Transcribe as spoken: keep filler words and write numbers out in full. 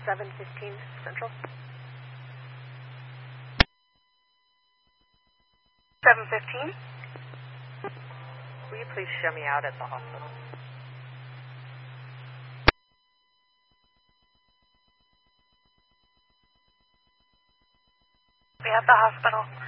seven fifteen Central. seven fifteen. Will you please show me out at the hospital? We have the hospital.